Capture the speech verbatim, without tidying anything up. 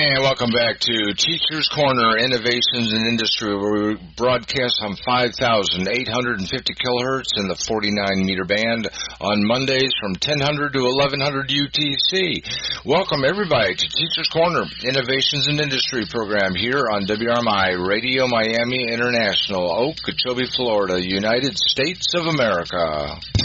And welcome back to Teachers Corner, Innovations in Industry, where we broadcast on five thousand eight hundred fifty kilohertz in the forty-nine meter band on Mondays from ten hundred to eleven hundred U T C. Welcome, everybody, to Teachers Corner, Innovations in Industry program here on W R M I Radio Miami International, Okeechobee, Florida, United States of America.